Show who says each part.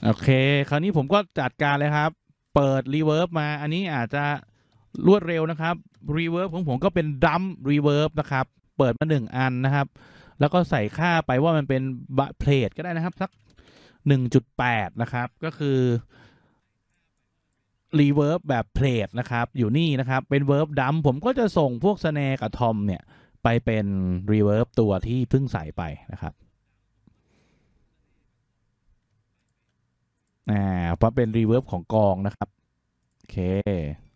Speaker 1: โอเคคราวนี้ผมก็จัดการเลยครับเปิดรีเวิร์บมาอันนี้อาจจะรวดเร็วนะครับรีเวิร์บของผมก็เป็นดัมรีเวิร์บนะครับเปิดมา1 อันนะครับแล้วก็ใส่ค่าไปว่ามันเป็นเพลทก็ได้นะครับสัก1.8นะครับก็คือรีเวิร์บแบบเพลทนะครับอยู่นี่นะครับเป็นเวิร์บดัมผมก็จะส่งพวกสแนร์กับทอมเนี่ยไปเป็นรีเวิร์บตัวที่เพิ่งใส่ไปนะครับเพราะเป็นรีเวิร์บของกองนะครับโอเค